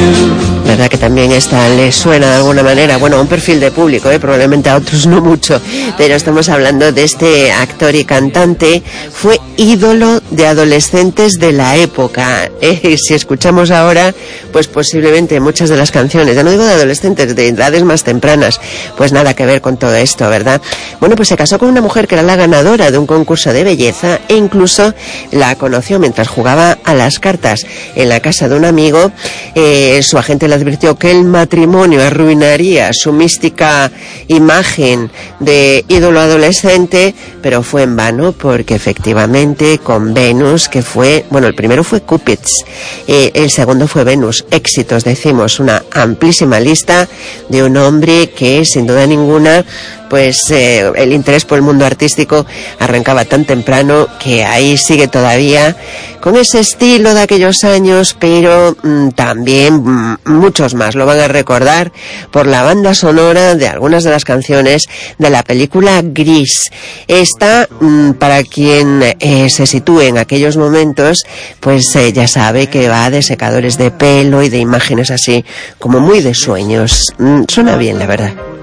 ¿Verdad que también esta le suena de alguna manera? Bueno, a un perfil de público, probablemente a otros no mucho, pero estamos hablando de este actor y cantante. Fue ídolo de adolescentes de la época. Si escuchamos ahora, pues posiblemente muchas de las canciones, ya no digo de adolescentes, de edades más tempranas, pues nada que ver con todo esto, ¿verdad? Bueno, pues se casó con una mujer que era la ganadora de un concurso de belleza e incluso la conoció mientras jugaba a las cartas en la casa de un amigo. Su agente le advirtió que el matrimonio arruinaría su mística imagen de ídolo adolescente, pero fue en vano, porque efectivamente con Venus, que fue, bueno, el primero fue Cupids, el segundo fue Venus, éxitos, decimos, una amplísima lista de un hombre que sin duda ninguna, pues el interés por el mundo artístico arrancaba tan temprano que ahí sigue todavía con ese estilo de aquellos años, pero también muchos más lo van a recordar por la banda sonora de algunas de las canciones de la película Gris. Esta, para quien se sitúe en aquellos momentos, pues ya sabe que va de secadores de pelo y de imágenes así como muy de sueños. Suena bien, la verdad.